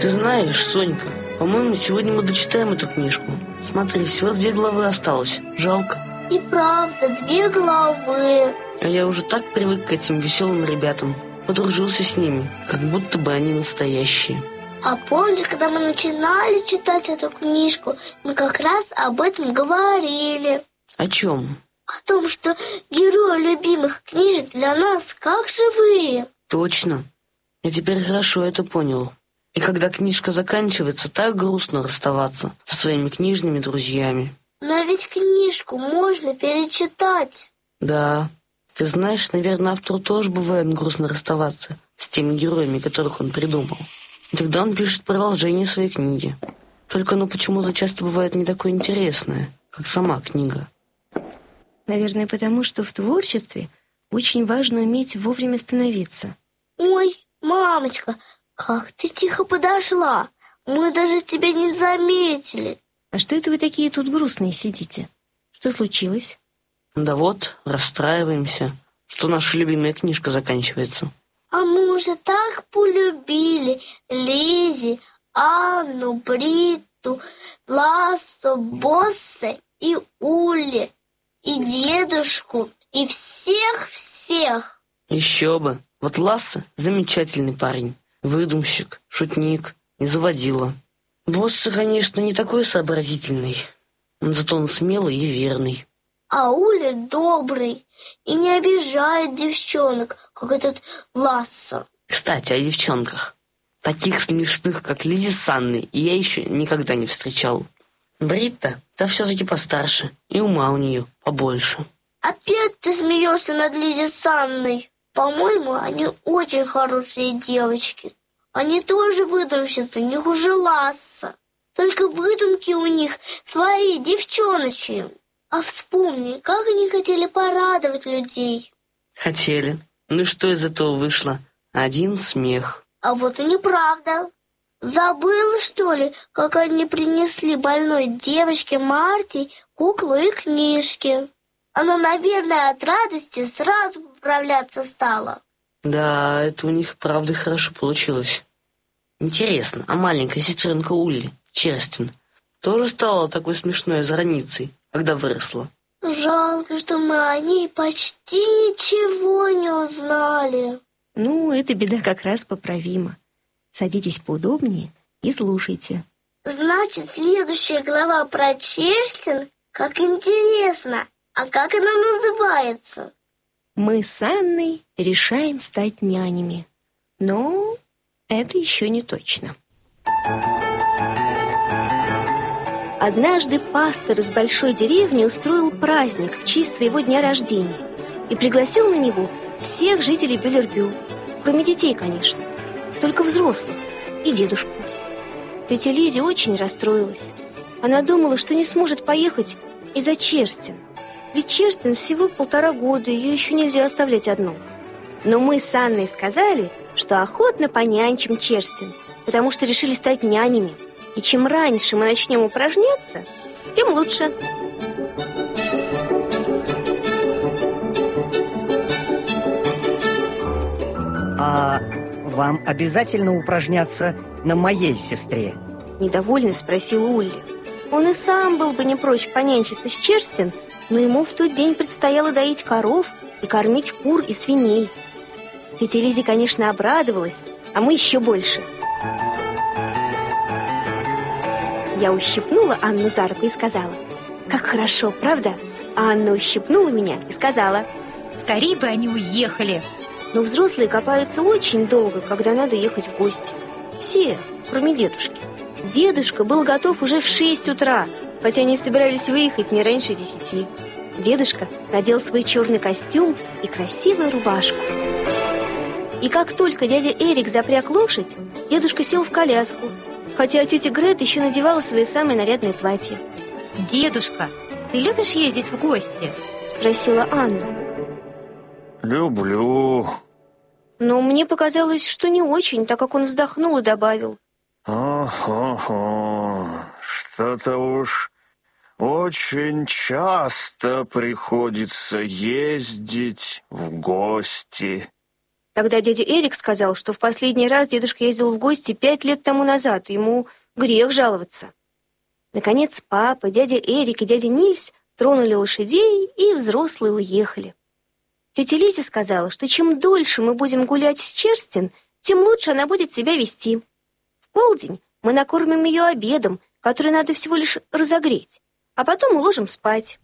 Ты знаешь, Сонька, по-моему, сегодня мы дочитаем эту книжку. Смотри, всего 2 главы осталось. Жалко. И правда, 2 главы. А я уже так привык к этим веселым ребятам. Подружился с ними, как будто бы они настоящие. А помнишь, когда мы начинали читать эту книжку, мы как раз об этом говорили. О чем? О том, что герои любимых книжек для нас как живые. Точно. Я теперь хорошо это понял. И когда книжка заканчивается, так грустно расставаться со своими книжными друзьями. Но ведь книжку можно перечитать. Да. Ты знаешь, наверное, автору тоже бывает грустно расставаться с теми героями, которых он придумал. И тогда он пишет продолжение своей книги. Только оно почему-то часто бывает не такое интересное, как сама книга. Наверное, потому что в творчестве очень важно уметь вовремя остановиться. Ой, мамочка, как ты тихо подошла. Мы даже тебя не заметили. А что это вы такие тут грустные сидите? Что случилось? Да вот, расстраиваемся, что наша любимая книжка заканчивается. А мы уже так полюбили Лизи, Анну, Бриту, Ласту, Босса и Улли, и дедушку, и всех-всех. Еще бы. Вот Ласса — замечательный парень. Выдумщик, шутник и заводила. Босса, конечно, не такой сообразительный. Зато он смелый и верный. А Уля добрый и не обижает девчонок, как этот Ласса. Кстати, о девчонках. Таких смешных, как Лизи с Анной, я еще никогда не встречал. Бритта, та все-таки постарше, и ума у нее побольше. Опять ты смеешься над Лизи с Анной. По-моему, они очень хорошие девочки. Они тоже выдумщицы, не хуже Ласса. Только выдумки у них свои, девчоночьи. А вспомни, как они хотели порадовать людей. Хотели. Ну и что из этого вышло? Один смех. А вот и неправда. Забыла, что ли, как они принесли больной девочке Марте куклу и книжки? Она, наверное, от радости сразу поправляться стала. Да, это у них правда хорошо получилось. Интересно, а маленькая сестренка Улли, Черстин, тоже стала такой смешной озорницей, когда выросла? Жалко, что мы о ней почти ничего не узнали. Ну, эта беда как раз поправима. Садитесь поудобнее и слушайте. Значит, следующая глава про Черстин? Как интересно! А как она называется? Мы с Анной решаем стать нянями. Но это еще не точно. Однажды пастор из большой деревни устроил праздник в честь своего дня рождения и пригласил на него всех жителей Бюллербю, кроме детей, конечно, только взрослых и дедушку. Тетя Лизи очень расстроилась. Она думала, что не сможет поехать из-за Черстин. Ведь Черстин всего 1,5 года, ее еще нельзя оставлять одну. Но мы с Анной сказали, что охотно понянчим Черстин, потому что решили стать нянями. И чем раньше мы начнем упражняться, тем лучше. А вам обязательно упражняться на моей сестре? Недовольно спросил Улли. Он и сам был бы не прочь понянчиться с Черстин, но ему в тот день предстояло доить коров и кормить кур и свиней. Тетя Лизи, конечно, обрадовалась, а мы еще больше. Я ущипнула Анну за руку и сказала: «Как хорошо, правда?» А Анна ущипнула меня и сказала: «Скорее бы они уехали!» Но взрослые копаются очень долго, когда надо ехать в гости. Все, кроме дедушки. Дедушка был готов уже в 6 утра, хотя они собирались выехать не раньше 10. Дедушка надел свой черный костюм и красивую рубашку. И как только дядя Эрик запряг лошадь, дедушка сел в коляску, хотя тетя Грет еще надевала свое самое нарядное платье. «Дедушка, ты любишь ездить в гости?» — спросила Анна. «Люблю». Но мне показалось, что не очень, так как он вздохнул и добавил: «Ого, что-то уж очень часто приходится ездить в гости». Тогда дядя Эрик сказал, что в последний раз дедушка ездил в гости 5 лет тому назад, и ему грех жаловаться. Наконец папа, дядя Эрик и дядя Нильс тронули лошадей, и взрослые уехали. Тетя Лиза сказала, что чем дольше мы будем гулять с Черстин, тем лучше она будет себя вести. В полдень мы накормим ее обедом, который надо всего лишь разогреть, а потом уложим спать.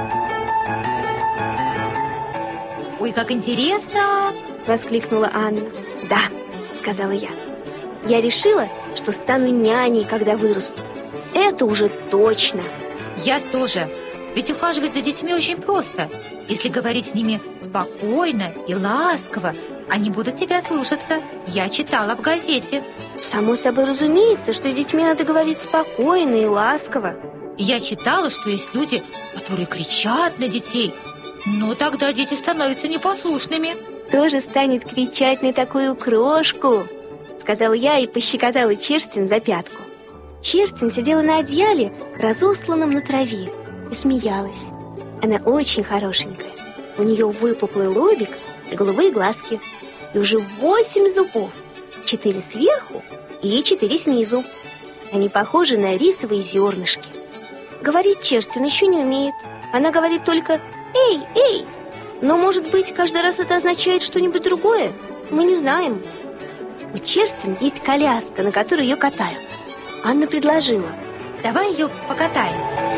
Ой, как интересно! Воскликнула Анна. Да, сказала я. Я решила, что стану няней, когда вырасту. Это уже точно. Я тоже. Ведь ухаживать за детьми очень просто. Если говорить с ними спокойно и ласково, они будут тебя слушаться. Я читала в газете. Само собой разумеется, что с детьми надо говорить спокойно и ласково. Я читала, что есть люди, которые кричат на детей, но тогда дети становятся непослушными. Тоже станет кричать на такую крошку, сказала я и пощекотала Черстин за пятку. Черстин сидела на одеяле, разосланном на траве, и смеялась. Она очень хорошенькая. У нее выпуклый лобик и голубые глазки. И уже 8 зубов. 4 сверху и 4 снизу. Они похожи на рисовые зернышки. Говорить Черстин еще не умеет. Она говорит только «Эй, эй!». Но, может быть, каждый раз это означает что-нибудь другое? Мы не знаем. У Черстин есть коляска, на которой ее катают. Анна предложила: давай ее покатаем.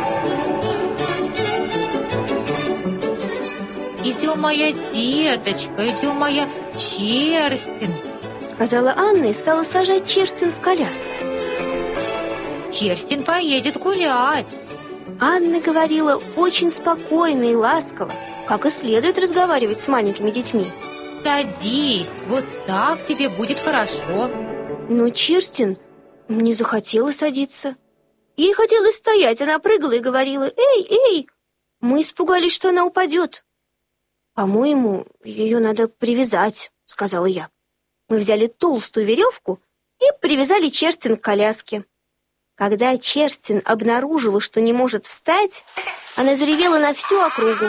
Идем, моя деточка, идем, моя Черстин, сказала Анна и стала сажать Черстин в коляску. Черстин поедет гулять. Анна говорила очень спокойно и ласково, как и следует разговаривать с маленькими детьми. Садись, вот так тебе будет хорошо. Но Черстин не захотела садиться. Ей хотелось стоять, она прыгала и говорила: «Эй, эй!». Мы испугались, что она упадет. «По-моему, ее надо привязать», — сказала я. Мы взяли толстую веревку и привязали Черстин к коляске. Когда Черстин обнаружила, что не может встать, она заревела на всю округу.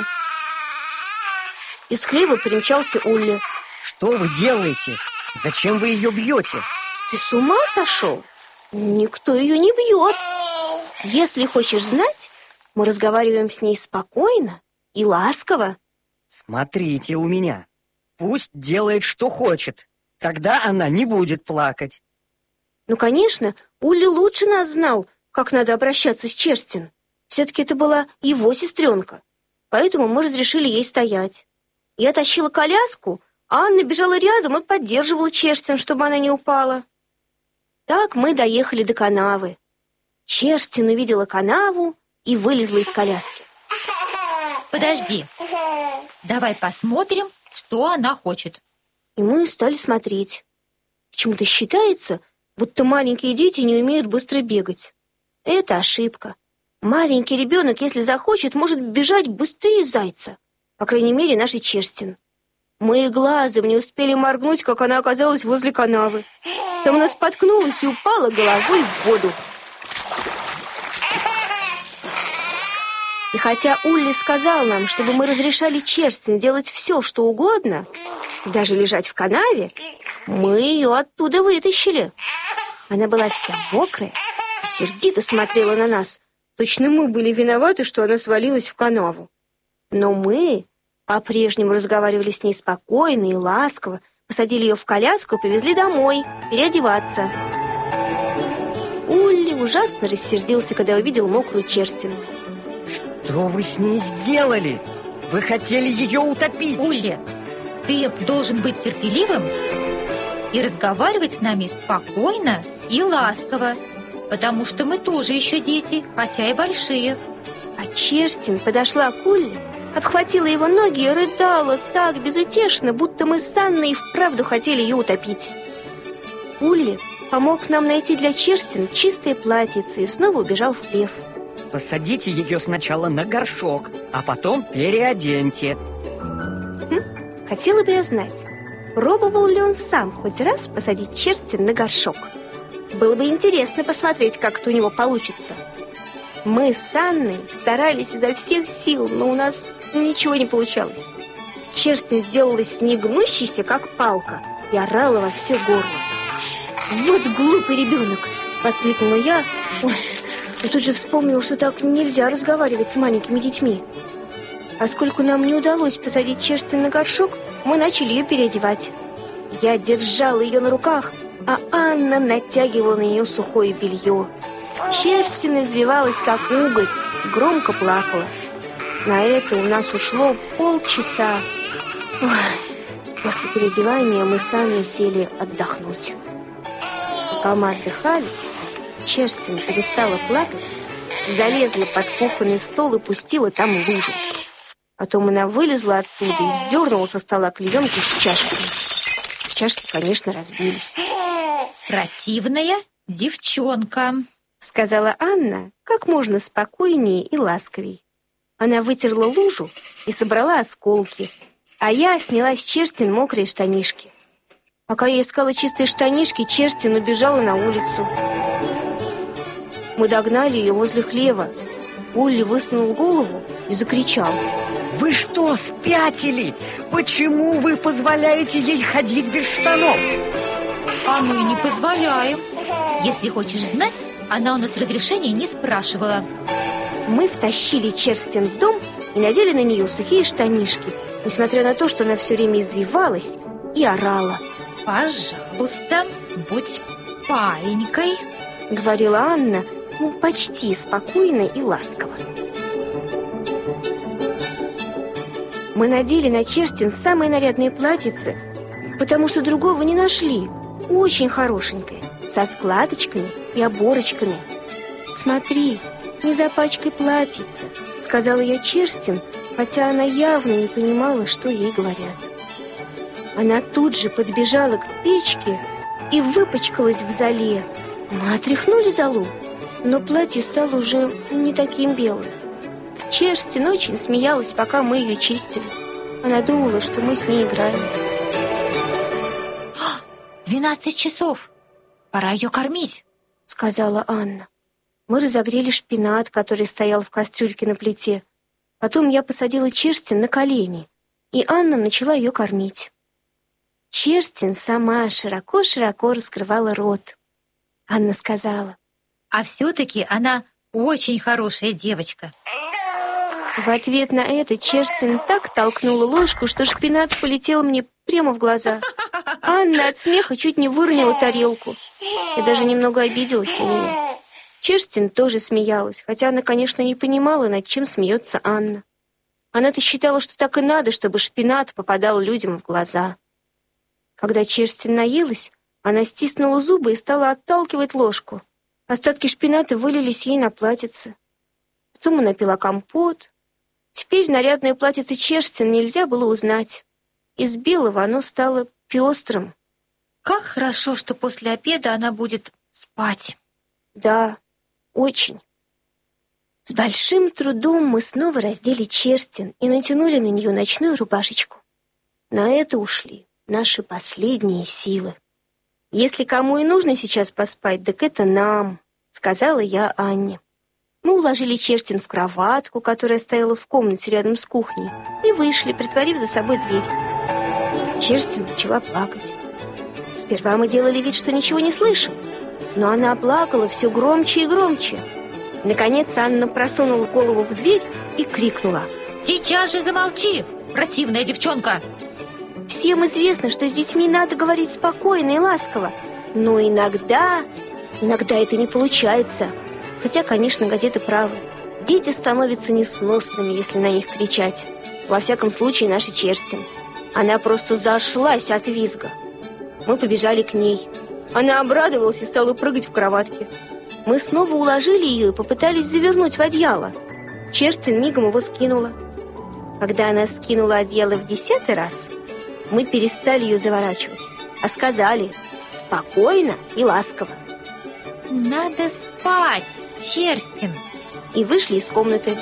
Из хлева примчался Улли. Что вы делаете? Зачем вы ее бьете? Ты с ума сошел? Никто ее не бьет. Если хочешь знать, мы разговариваем с ней спокойно и ласково. Смотрите у меня. Пусть делает, что хочет. Тогда она не будет плакать. Ну, конечно, Улли лучше нас знал, как надо обращаться с Черстин. Все-таки это была его сестренка. Поэтому мы разрешили ей стоять. Я тащила коляску, а Анна бежала рядом и поддерживала Черстин, чтобы она не упала. Так мы доехали до канавы. Черстин увидела канаву и вылезла из коляски. Подожди. Давай посмотрим, что она хочет. И мы стали смотреть. Почему-то считается, будто маленькие дети не умеют быстро бегать. Это ошибка. Маленький ребенок, если захочет, может бежать быстрее зайца. По крайней мере, нашей Черстин. Мы и глазом не успели моргнуть, как она оказалась возле канавы. Там она споткнулась и упала головой в воду. И хотя Улли сказал нам, чтобы мы разрешали Черстин делать все, что угодно, даже лежать в канаве, мы ее оттуда вытащили. Она была вся мокрая и сердито смотрела на нас. Точно мы были виноваты, что она свалилась в канаву. Но мы по-прежнему разговаривали с ней спокойно и ласково, посадили ее в коляску и повезли домой переодеваться. Улли ужасно рассердился, когда увидел мокрую Черстин. Что вы с ней сделали? Вы хотели ее утопить. Улли, ты должен быть терпеливым и разговаривать с нами спокойно и ласково, потому что мы тоже еще дети, хотя и большие. А Черстин подошла к Улли, обхватила его ноги и рыдала так безутешно, будто мы с Анной вправду хотели ее утопить. Улли помог нам найти для Черстин чистое платьице и снова убежал в хлев. Посадите ее сначала на горшок, а потом переоденьте. Хотела бы я знать, пробовал ли он сам хоть раз посадить Черстин на горшок. Было бы интересно посмотреть, как это у него получится. Мы с Анной старались изо всех сил, но у нас ничего не получалось. Черстин сделалась негнущейся, как палка, и орала во все горло. «Вот глупый ребенок!» — воскликнула я. Ой, и тут же вспомнила, что так нельзя разговаривать с маленькими детьми. Поскольку нам не удалось посадить Черстин на горшок, мы начали ее переодевать. Я держала ее на руках, а Анна натягивала на нее сухое белье. Черстин извивалась, как угорь, и громко плакала. На это у нас ушло полчаса. Ой, после переодевания мы с Анной сели отдохнуть. Пока мы отдыхали, Черстин перестала плакать, залезла под кухонный стол и пустила там лужу. Потом она вылезла оттуда и сдернула со стола клеенку с чашками. Чашки, конечно, разбились. «Противная девчонка», — сказала Анна как можно спокойнее и ласковей. Она вытерла лужу и собрала осколки, а я сняла с Черстин мокрые штанишки. Пока я искала чистые штанишки, Черстин убежала на улицу. Мы догнали ее возле хлева. Улли высунул голову и закричал: Вы что, спятили? Почему вы позволяете ей ходить без штанов? а мы не позволяем. Если хочешь знать, она у нас разрешения не спрашивала. Мы втащили Черстин в дом и надели на нее сухие штанишки, несмотря на то, что она все время извивалась и орала. «Пожалуйста, будь паинькой», — говорила Анна, почти спокойно и ласково. Мы надели на Черстин самые нарядные платьица, потому что другого не нашли. Очень хорошенькое, со складочками и оборочками. «Смотри, не запачкай платьице», — сказала я Черстин, хотя она явно не понимала, что ей говорят. Она тут же подбежала к печке и выпачкалась в золе. Мы отряхнули золу, но платье стало уже не таким белым. Черстин очень смеялась, пока мы ее чистили. Она думала, что мы с ней играем. 12 часов. Пора ее кормить, — сказала Анна. Мы разогрели шпинат, который стоял в кастрюльке на плите. Потом я посадила Черстин на колени, и Анна начала ее кормить. Черстин сама широко-широко раскрывала рот. Анна сказала: а все-таки она очень хорошая девочка. В ответ на это Черстин так толкнула ложку, что шпинат полетел мне прямо в глаза. Анна от смеха чуть не выронила тарелку. Я даже немного обиделась на нее. Черстин тоже смеялась, хотя она, конечно, не понимала, над чем смеется Анна. Она-то считала, что так и надо, чтобы шпинат попадал людям в глаза. Когда Черстин наелась, она стиснула зубы и стала отталкивать ложку. Остатки шпината вылились ей на платьице. Потом она пила компот. Теперь нарядное платьице Черстин нельзя было узнать. Из белого оно стало пестрым. Как хорошо, что после обеда она будет спать. Да, очень. С большим трудом мы снова раздели Черстин и натянули на нее ночную рубашечку. На это ушли наши последние силы. «Если кому и нужно сейчас поспать, так это нам», — сказала я Анне. Мы уложили Черстин в кроватку, которая стояла в комнате рядом с кухней, и вышли, притворив за собой дверь. Черстин начала плакать. Сперва мы делали вид, что ничего не слышим, но она плакала все громче и громче. Наконец Анна просунула голову в дверь и крикнула: «Сейчас же замолчи, противная девчонка!» Всем известно, что с детьми надо говорить спокойно и ласково, но иногда это не получается. Хотя, конечно, газеты правы. Дети становятся несносными, если на них кричать. Во всяком случае, наша Черстин. Она просто зашлась от визга. Мы побежали к ней. Она обрадовалась и стала прыгать в кроватке. Мы снова уложили ее и попытались завернуть в одеяло. Черстин мигом его скинула. Когда она скинула одеяло в 10-й раз, мы перестали ее заворачивать, а сказали спокойно и ласково: «Надо спать, Черстин!» и вышли из комнаты.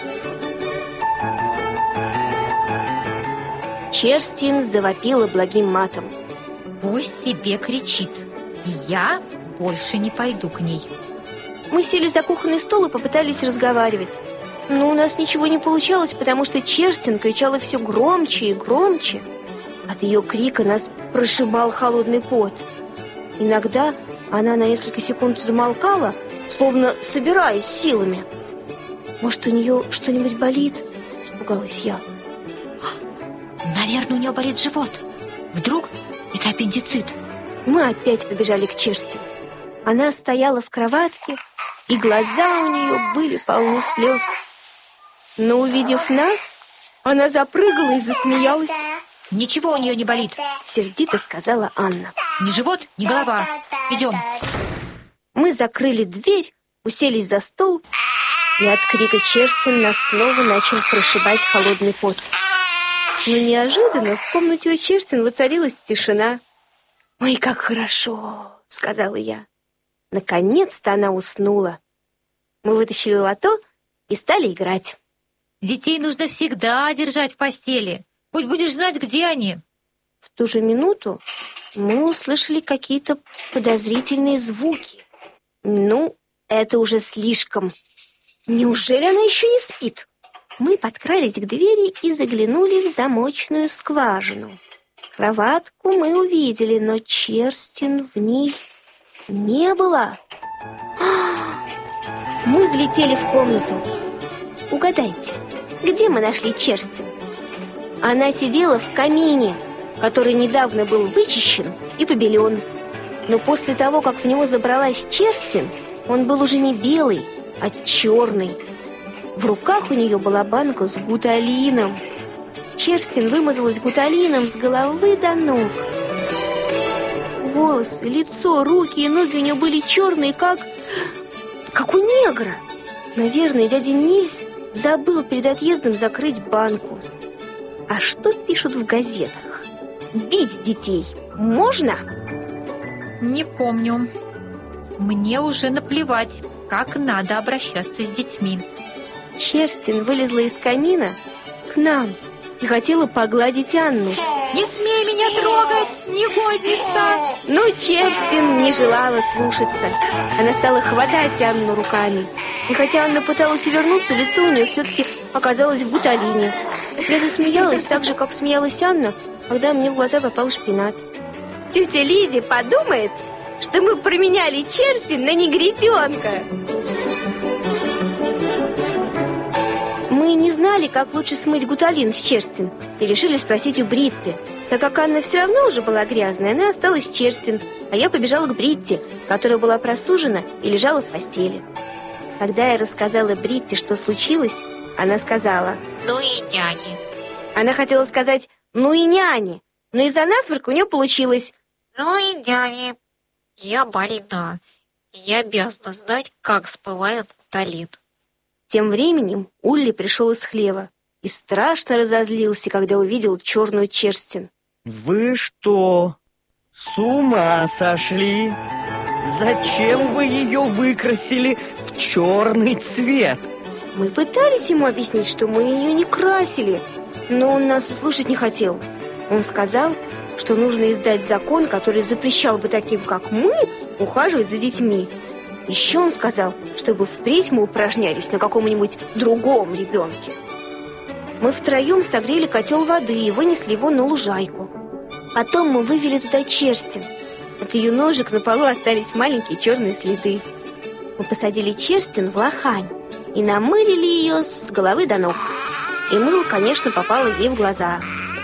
Черстин завопила благим матом. Пусть себе кричит. Я больше не пойду к ней. Мы сели за кухонный стол и попытались разговаривать. Но у нас ничего не получалось, потому что Черстин кричала все громче и громче. От ее крика нас прошибал холодный пот. Иногда она на несколько секунд замолкала, словно собираясь силами. «Может, у нее что-нибудь болит?» – испугалась я. Наверное, у нее болит живот. Вдруг это аппендицит? Мы опять побежали к Черстин. Она стояла в кроватке, и глаза у нее были полны слез. Но, увидев нас, она запрыгала и засмеялась. Ничего у нее не болит. Сердито сказала Анна. Ни живот, ни голова. Идем. Мы закрыли дверь, уселись за стол, и от крика Черстин нас снова начал прошибать холодный пот. Но неожиданно в комнате у Черстин воцарилась тишина. «Ой, как хорошо!» — сказала я. Наконец-то она уснула. Мы вытащили лото и стали играть. Детей нужно всегда держать в постели. Хоть будешь знать, где они. В ту же минуту мы услышали какие-то подозрительные звуки. Ну, это уже слишком. Неужели она еще не спит? Мы подкрались к двери и заглянули в замочную скважину. Кроватку мы увидели, но Черстин в ней не было. Мы влетели в комнату. Угадайте, где мы нашли Черстин? Она сидела в камине, который недавно был вычищен и побелен. Но после того, как в него забралась Черстин, он был уже не белый, а черный. В руках у нее была банка с гуталином. Черстин вымазалась гуталином с головы до ног. Волосы, лицо, руки и ноги у нее были черные, как у негра. Наверное, дядя Нильс забыл перед отъездом закрыть банку. А что пишут в газетах? Бить детей можно? Не помню. Мне уже наплевать, как надо обращаться с детьми. Черстин вылезла из камина к нам и хотела погладить Анну. Не смей меня трогать, негодница! Но Черстин не желала слушаться. Она стала хватать Анну руками. И хотя Анна пыталась увернуться, лицо у нее все-таки оказалось в гуталине. Я засмеялась так же, как смеялась Анна, когда мне в глаза попал шпинат. Тетя Лизи подумает, что мы променяли Черстин на негритенка. Мы не знали, как лучше смыть гуталин с Черстин, и решили спросить у Бритты. Так как Анна все равно уже была грязная, она осталась Черстин, а я побежала к Бритте, которая была простужена и лежала в постели. Когда я рассказала Бритте, что случилось, она сказала: «Ну и няни». Она хотела сказать «ну и няни», но из-за насморка у нее получилось «Ну и няни». Я больна, и я обязана знать, как смывают гуталин. Тем временем Улли пришел из хлева и страшно разозлился, когда увидел черную Черстин. Вы что, с ума сошли? Зачем вы ее выкрасили в черный цвет? Мы пытались ему объяснить, что мы ее не красили, но он нас и слушать не хотел. Он сказал, что нужно издать закон, который запрещал бы таким, как мы, ухаживать за детьми. Еще он сказал, чтобы впредь мы упражнялись на каком-нибудь другом ребенке. Мы втроем согрели котел воды и вынесли его на лужайку. Потом мы вывели туда Черстин. От ее ножек на полу остались маленькие черные следы. Мы посадили Черстин в лохань и намылили ее с головы до ног. И мыло, конечно, попало ей в глаза.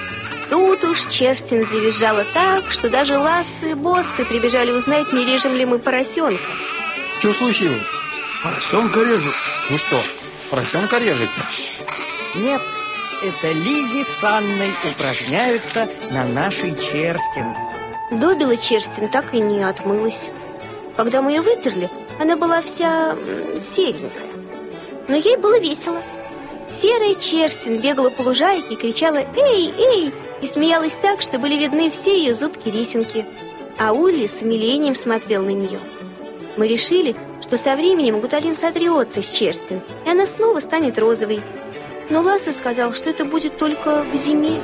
Тут уж Черстин завизжала так, что даже Лассы и Боссы прибежали узнать, не режем ли мы поросенка. Что случилось? Поросенка режут. Ну что, поросенка режете? Нет, это Лизи с Анной упражняются на нашей Черстин. Добила Черстин так и не отмылась. Когда мы ее вытерли, она была вся серенькая. Но ей было весело. Серая Черстин бегала по лужайке и кричала «Эй, эй!» и смеялась так, что были видны все ее зубки-рисинки. А Улли с умилением смотрел на нее. Мы решили, что со временем гуталин сотрется с Черстин, и она снова станет розовой. Но Лассе сказал, что это будет только к зиме.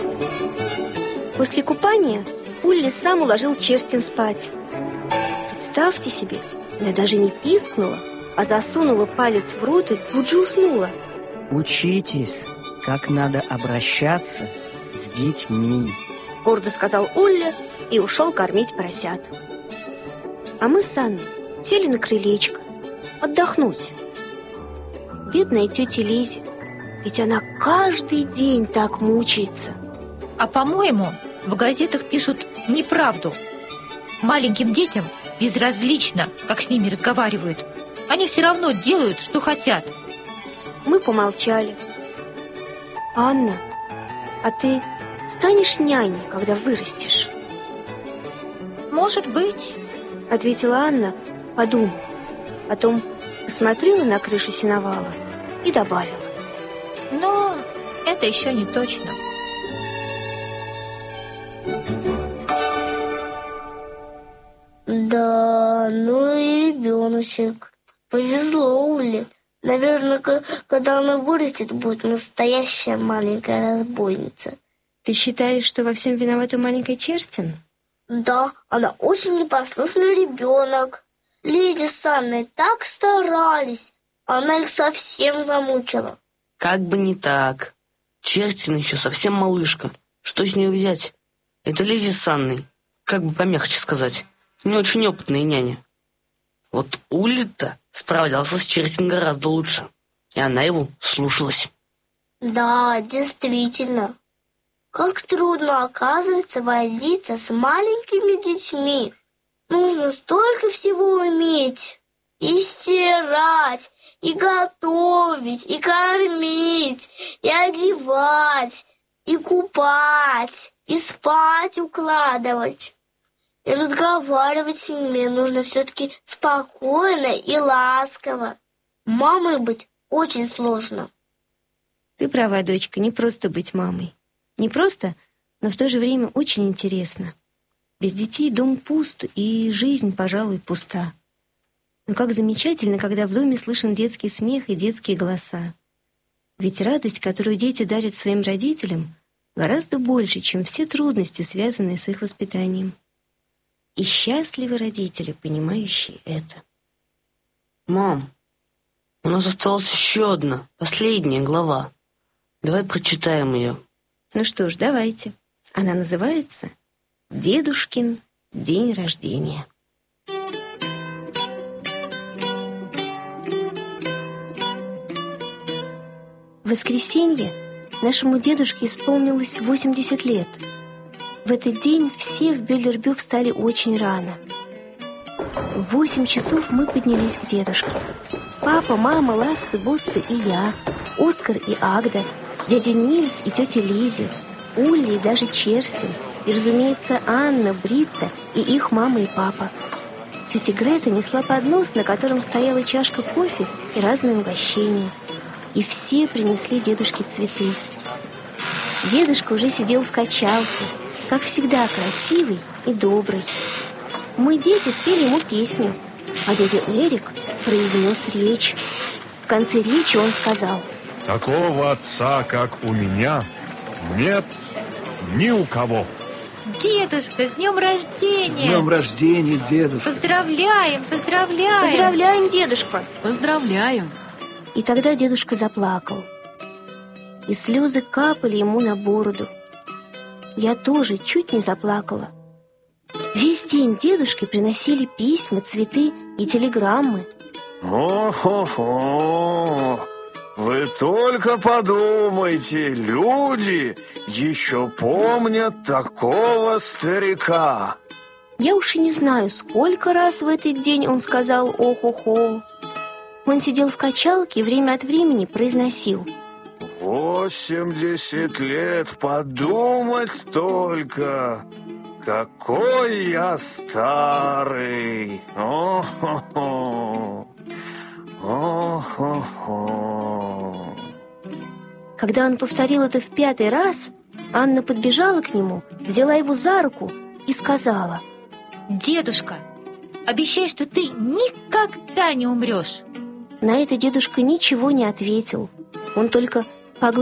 После купания Улли сам уложил Черстин спать. Представьте себе, она даже не пискнула, а засунула палец в рот и тут же уснула. Учитесь, как надо обращаться с детьми. Гордо сказал Улля и ушел кормить поросят. А мы с Анной сели на крылечко отдохнуть. Бедная тетя Лизя, ведь она каждый день так мучается. А по-моему, в газетах пишут неправду. Маленьким детям безразлично, как с ними разговаривают. Они все равно делают, что хотят. Мы помолчали. Анна, а ты станешь няней, когда вырастешь? Может быть. Ответила Анна, подумав. Потом посмотрела на крышу сеновала и добавила. Но это еще не точно. Да, ну и ребеночек. Повезло Уле. Наверное, когда она вырастет, будет настоящая маленькая разбойница. Ты считаешь, что во всем виновата маленькая Черстин? Да, она очень непослушный ребенок. Лиза с Анной так старались, она их совсем замучила. Как бы не так. Черстин еще совсем малышка. Что с нее взять? Это Лиза с Анной, как бы помягче сказать, не очень опытные няни. Вот Улли-то справлялся с Черстин гораздо лучше, и она его слушалась. Да, действительно. Как трудно, оказывается, возиться с маленькими детьми. Нужно столько всего уметь. И стирать, и готовить, и кормить, и одевать, и купать, и спать укладывать. И разговаривать с ними нужно все-таки спокойно и ласково. Мамой быть очень сложно. Ты права, дочка, не просто быть мамой. Не просто, но в то же время очень интересно. Без детей дом пуст, и жизнь, пожалуй, пуста. Но как замечательно, когда в доме слышен детский смех и детские голоса. Ведь радость, которую дети дарят своим родителям, гораздо больше, чем все трудности, связанные с их воспитанием. И счастливы родители, понимающие это. Мам, у нас осталась еще одна, последняя глава. Давай прочитаем ее. Ну что ж, давайте. Она называется «Дедушкин день рождения». В воскресенье нашему дедушке исполнилось 80 лет. В этот день все в Бюллербю встали очень рано. В 8 часов мы поднялись к дедушке. Папа, мама, Лассе, Боссе и я, Оскар и Агда, дядя Нильс и тетя Лизи, Улли и даже Черстин, и, разумеется, Анна, Бритта и их мама и папа. Тетя Грета несла поднос, на котором стояла чашка кофе и разные угощения. И все принесли дедушке цветы. Дедушка уже сидел в качалке, как всегда красивый и добрый. Мы, дети, спели ему песню, а дядя Эрик произнес речь. В конце речи он сказал: «Такого отца, как у меня, нет ни у кого». Дедушка, с днем рождения! С днем рождения, дедушка! Поздравляем, поздравляем! Поздравляем, дедушка! Поздравляем! И тогда дедушка заплакал, и слезы капали ему на бороду. Я тоже чуть не заплакала. Весь день дедушке приносили письма, цветы и телеграммы. О-хо-хо! Вы только подумайте, люди еще помнят такого старика. Я уж и не знаю, сколько раз в этот день он сказал «ох-охо». Он сидел в качалке и время от времени произносил: 80 лет, подумать только, какой я старый. О-хо-хо. О-хо-хо. Когда он повторил это в 5-й раз, Анна подбежала к нему, взяла его за руку и сказала: «Дедушка, обещай, что ты никогда не умрешь». На это дедушка ничего не ответил. Он только